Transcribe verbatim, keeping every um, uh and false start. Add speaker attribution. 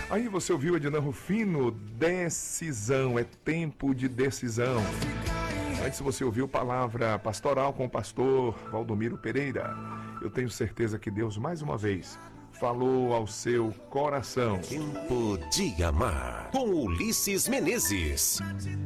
Speaker 1: Aí você ouviu Ednan Rufino, decisão, é tempo de decisão. Antes você ouviu palavra pastoral com o pastor Valdomiro Pereira. Eu tenho certeza que Deus mais uma vez falou ao seu coração.
Speaker 2: Tempo de amar, com Ulisses Menezes.